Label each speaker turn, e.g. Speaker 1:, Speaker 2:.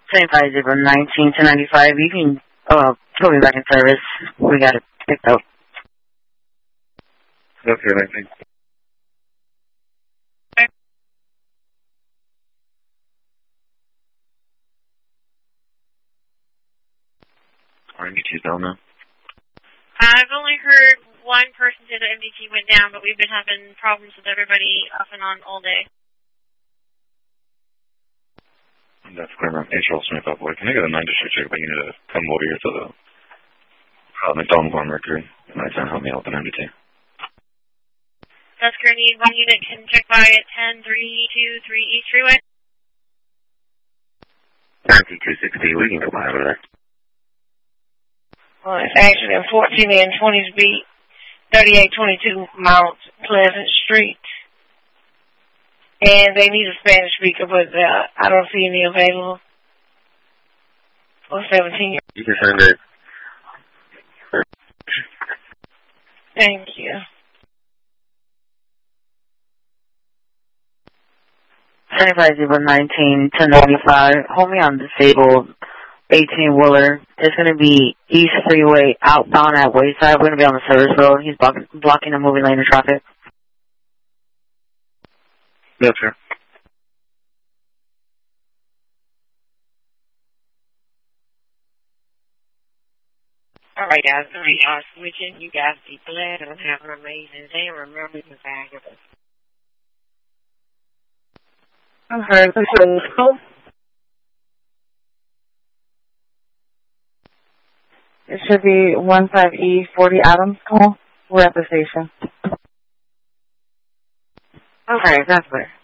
Speaker 1: 25-19 to 95. You can put me back in service. We got it picked up.
Speaker 2: Okay, 19. MDT's down now.
Speaker 3: I've only heard one person say the MDT went down, but we've been having problems with everybody off and on all day.
Speaker 2: That's clear, man. H.L. Smith, boy. Can I get a 9 district check? But you need to come over here to the McDonald's on Mercury. And I can help me out with an MDT.
Speaker 3: That's correct. Need one unit can check by at 10-323 East Freeway.
Speaker 2: 9260, we can go by over there.
Speaker 4: Well, it's actually in 14 and 20's beat, 3822 Mount Pleasant Street. And they need a Spanish speaker, but I don't see any available. Or 17.
Speaker 2: You can send it.
Speaker 4: Thank you.
Speaker 1: 25-19 to 95. Hold me on disabled 18-wheeler. It's going to be East Freeway outbound at Wayside. We're going to be on the service road. He's blocking the moving lane of traffic.
Speaker 2: Yes, sir.
Speaker 4: All right, guys. We are switching. You guys be glad and have an amazing day. Remember the fabulous.
Speaker 1: Okay, so
Speaker 5: it should be 15E 40 Adams call. We're at the station.
Speaker 1: Okay, that's better.